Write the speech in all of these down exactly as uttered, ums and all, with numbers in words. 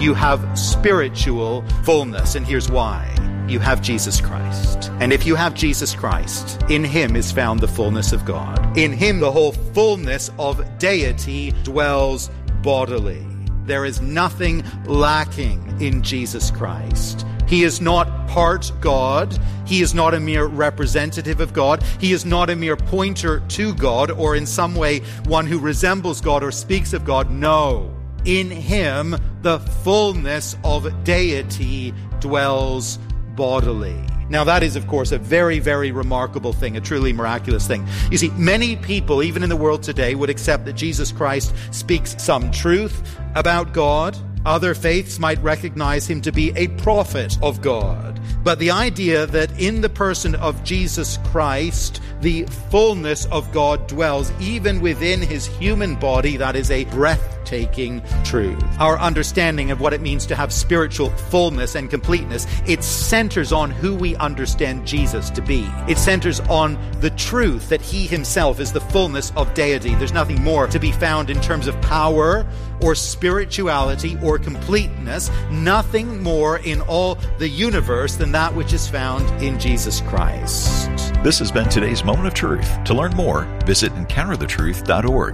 you have spiritual fullness. And here's why. You have Jesus Christ. And if you have Jesus Christ, in him is found the fullness of God. In him, the whole fullness of deity dwells bodily. There is nothing lacking in Jesus Christ. He is not part God. He is not a mere representative of God. He is not a mere pointer to God, or in some way one who resembles God or speaks of God. No. In him, the fullness of deity dwells bodily. Now, that is, of course, a very, very remarkable thing, a truly miraculous thing. You see, many people, even in the world today, would accept that Jesus Christ speaks some truth about God. Other faiths might recognize him to be a prophet of God. But the idea that in the person of Jesus Christ, the fullness of God dwells even within his human body, that is a breathtaking truth. Our understanding of what it means to have spiritual fullness and completeness, it centers on who we understand Jesus to be. It centers on the truth that he himself is the fullness of deity. There's nothing more to be found in terms of power or spirituality or completeness, nothing more in all the universe than that which is found in Jesus Christ. This has been today's Moment of Truth. To learn more, visit encounter the truth dot org.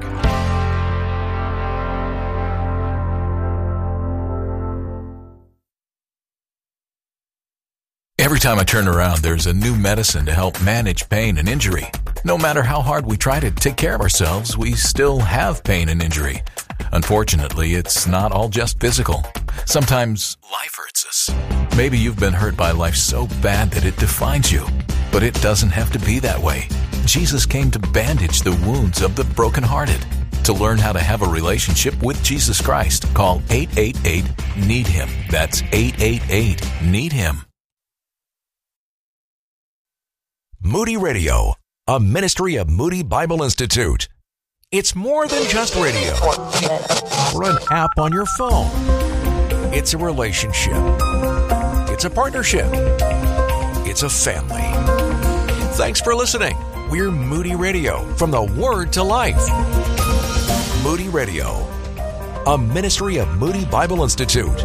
Every time I turn around, there's a new medicine to help manage pain and injury. No matter how hard we try to take care of ourselves, we still have pain and injury. Unfortunately, it's not all just physical. Sometimes life hurts us. Maybe you've been hurt by life so bad that it defines you. But it doesn't have to be that way. Jesus came to bandage the wounds of the brokenhearted. To learn how to have a relationship with Jesus Christ, call eight eight eight, need him. That's eight eight eight, need him. Moody Radio, a ministry of Moody Bible Institute. It's more than just radio or an app on your phone. It's a relationship. It's a partnership. It's a family. Thanks for listening. We're Moody Radio, from the Word to Life. Moody Radio, a ministry of Moody Bible Institute.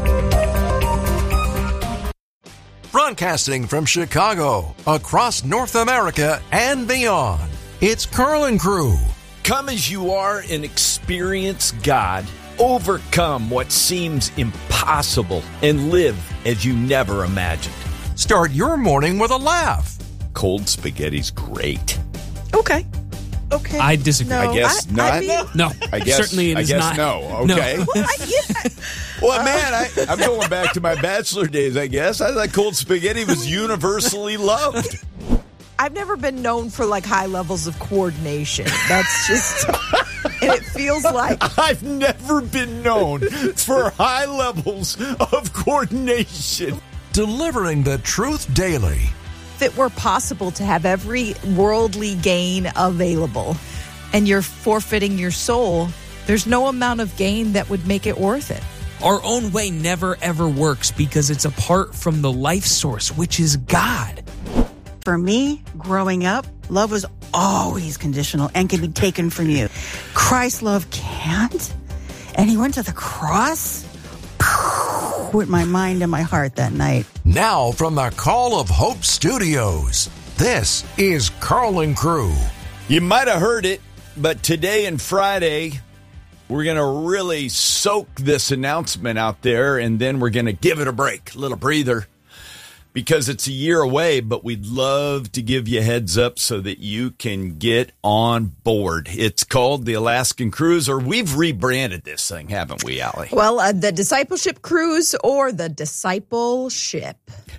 Broadcasting from Chicago, across North America and beyond, it's Carl and Crew. Come as you are and experience God. Overcome what seems impossible and live as you never imagined. Start your morning with a laugh. Cold spaghetti's great. Okay. Okay. I disagree. No, I guess I, not. I mean, No, I guess, certainly it I is guess not. no. Okay. No. well, I, yeah. Well, man, I, I'm going back to my bachelor days, I guess. I thought cold spaghetti was universally loved. I've never been known for like high levels of coordination. That's just, and it feels like I've never been known for high levels of coordination. Delivering the truth daily. if it were possible to have every worldly gain available and you're forfeiting your soul, there's no amount of gain that would make it worth it. Our own way never, ever works because it's apart from the life source, which is God. For me, growing up, love was always conditional and can be taken from you. Christ's love can't. And he went to the cross with my mind and my heart that night. Now from the Call of Hope Studios, this is Carl and Crew. You might have heard it, but today and Friday, we're going to really soak this announcement out there, and then we're going to give it a break, a little breather, because it's a year away, but we'd love to give you a heads up so that you can get on board. It's called the Alaskan Cruise, or we've rebranded this thing, haven't we, Allie? Well, uh, the Discipleship Cruise or the Discipleship.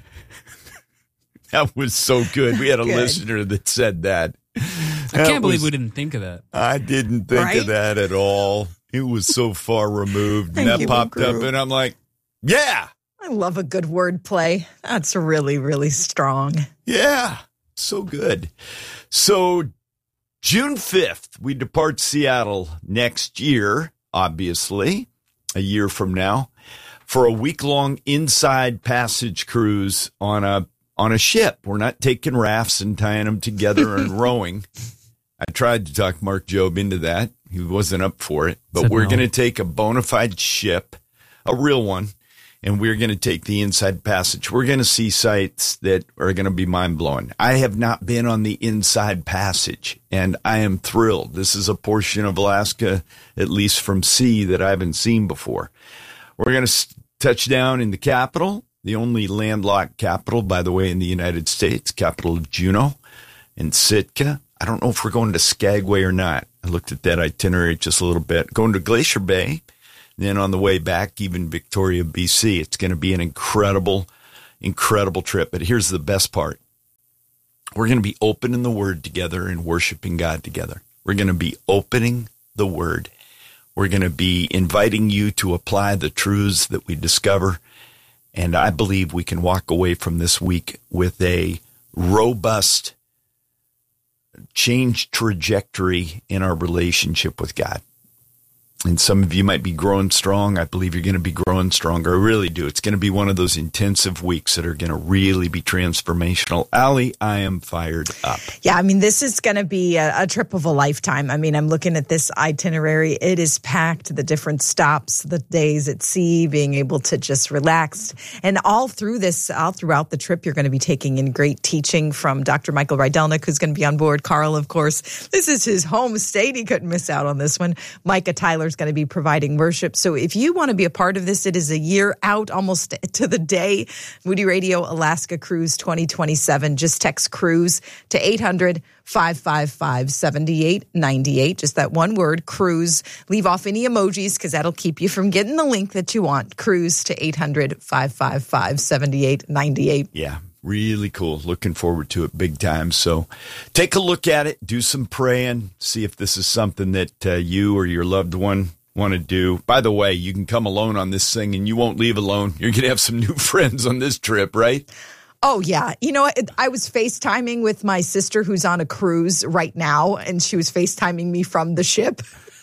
That was so good. We had a Good. listener that said that. I That can't believe was- we didn't think of that. I didn't think Right? of that at all. It was so far removed. Thank and that you, popped Crew. up, and I'm like, yeah, I love a good wordplay. That's really, really strong. yeah, so good. So June fifth, we depart Seattle next year, obviously, a year from now, for a week-long inside passage cruise on a on a ship. We're not taking rafts and tying them together and rowing. I tried to talk Mark Jobe into that. He wasn't up for it. But Said we're no. going to take a bona fide ship, a real one, and we're going to take the Inside Passage. We're going to see sights that are going to be mind-blowing. I have not been on the Inside Passage, and I am thrilled. This is a portion of Alaska, at least from sea, that I haven't seen before. We're going to touch down in the capital, the only landlocked capital, by the way, in the United States, capital of Juneau, and Sitka. I don't know if we're going to Skagway or not. I looked at that itinerary just a little bit. Going to Glacier Bay, then on the way back, even Victoria, B C. It's going to be an incredible, incredible trip. But here's the best part. We're going to be opening the Word together and worshiping God together. We're going to be opening the Word. We're going to be inviting you to apply the truths that we discover. And I believe we can walk away from this week with a robust change trajectory in our relationship with God. And some of you might be growing strong. I believe you're going to be growing stronger. I really do. It's going to be one of those intensive weeks that are going to really be transformational. Allie, I am fired up. Yeah, I mean, this is going to be a, a trip of a lifetime. I mean, I'm looking at this itinerary. It is packed, the different stops, the days at sea, being able to just relax. And all through this, all throughout the trip, you're going to be taking in great teaching from Doctor Michael Rydelnik, who's going to be on board. Carl, of course. This is his home state. He couldn't miss out on this one. Micah Tyler's going to be providing worship. So if you want to be a part of this, it is a year out almost to the day. Moody Radio Alaska Cruise twenty twenty-seven. Just text cruise to eight hundred, five five five, seven eight nine eight. Just that one word, cruise. Leave off any emojis because that'll keep you from getting the link that you want. Cruise to eight hundred, five five five, seven eight nine eight. Yeah. Really cool. Looking forward to it big time. So take a look at it. Do some praying. See if this is something that uh, you or your loved one want to do. By the way, you can come alone on this thing and you won't leave alone. You're going to have some new friends on this trip, right? Oh, yeah. You know, I was FaceTiming with my sister who's on a cruise right now, and she was FaceTiming me from the ship.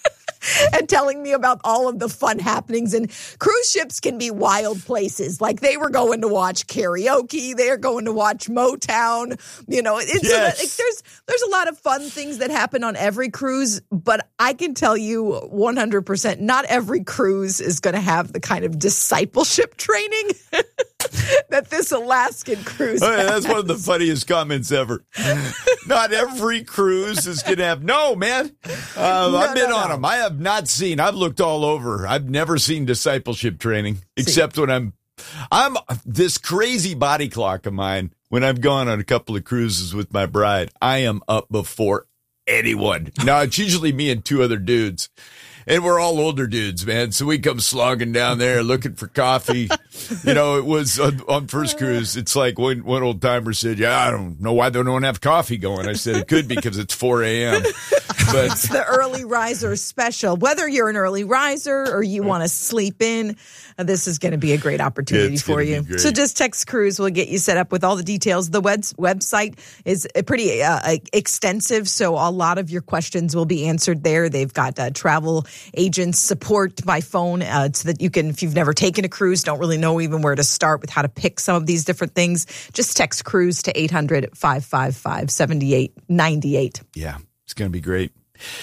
And telling me about all of the fun happenings. And cruise ships can be wild places. Like they were going to watch karaoke. They're going to watch Motown. You know, it's yes. a, like, there's there's a lot of fun things that happen on every cruise. But I can tell you one hundred percent, not every cruise is going to have the kind of discipleship training that this Alaskan cruise oh, yeah, has. That's one of the funniest comments ever. Not every cruise is going to have. No, man. Uh, No, I've been no, on no. them. I have not seen. I've looked all over. I've never seen discipleship training except when I'm. I'm this crazy body clock of mine. When I've gone on a couple of cruises with my bride, I am up before anyone. Now it's usually me and two other dudes. And we're all older dudes, man. So we come slogging down there looking for coffee. You know, it was on, on first cruise. It's like one, one old timer said, yeah, I don't know why they don't have coffee going. I said, it could be because it's four a.m. But It's the early riser special. Whether you're an early riser or you want to sleep in, uh, this is going to be a great opportunity It's for gonna you. be great. So just text Cruise. We'll get you set up with all the details. The web- website is uh, pretty uh, extensive, so a lot of your questions will be answered there. They've got uh, travel agents support by phone uh, so that you can, if you've never taken a cruise, don't really know even where to start with how to pick some of these different things, just text Cruise to eight hundred, five five five, seven eight nine eight. yeah, it's going to be great.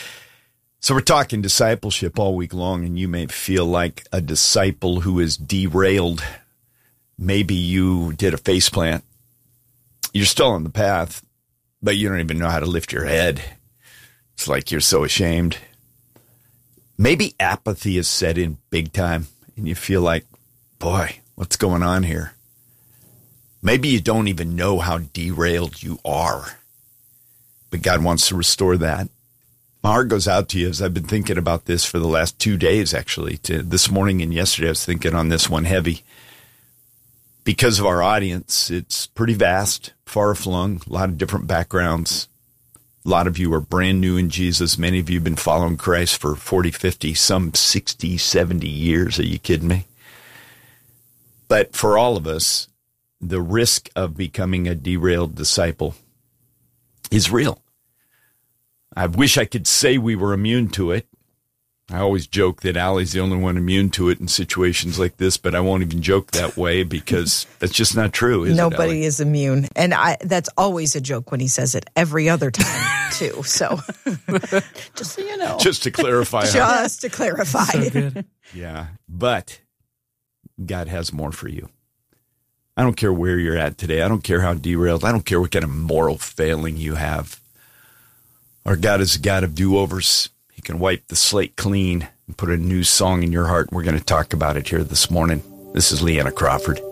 So we're talking discipleship all week long, and you may feel like a disciple who is derailed. Maybe you did a faceplant. You're still on the path, but you don't even know how to lift your head. It's like you're so ashamed. Maybe apathy is set in big time, and you feel like, boy, what's going on here? Maybe you don't even know how derailed you are, but God wants to restore that. My heart goes out to you as I've been thinking about this for the last two days, actually. To this morning and yesterday, I was thinking on this one heavy. Because of our audience, it's pretty vast, far-flung, a lot of different backgrounds. A lot of you are brand new in Jesus. Many of you have been following Christ for forty, fifty, some sixty, seventy years. Are you kidding me? But for all of us, the risk of becoming a derailed disciple is real. I wish I could say we were immune to it. I always joke that Allie's the only one immune to it in situations like this, but I won't even joke that way because that's just not true, is it, Nobody Allie? is immune. And I, that's always a joke when he says it every other time, too. So just so you know. Just to clarify. huh? Just to clarify. So good. Yeah. But God has more for you. I don't care where you're at today. I don't care how derailed. I don't care what kind of moral failing you have. Our God is a God of do-overs. He can wipe the slate clean and put a new song in your heart. We're going to talk about it here this morning. This is Leanna Crawford.